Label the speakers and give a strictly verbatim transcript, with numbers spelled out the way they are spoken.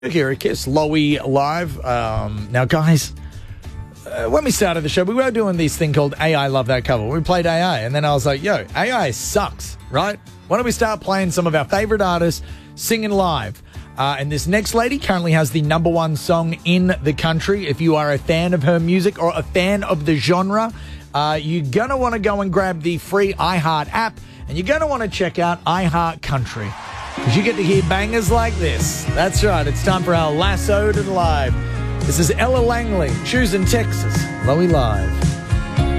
Speaker 1: Here at Kiss, Lowy Live. Um, now, guys, uh, when we started the show, we were doing this thing called A I Love That Cover. We played A I, and then I was like, yo, A I sucks, right? Why don't we start playing some of our favorite artists singing live? Uh, and this next lady currently has the number one song in the country. If you are a fan of her music or a fan of the genre, uh, you're going to want to go and grab the free iHeart app, and you're going to want to check out iHeart Country, because you get to hear bangers like this. That's right, it's time for our Lasso to the Live. This is Ella Langley, choosing Texas, Lowy Live.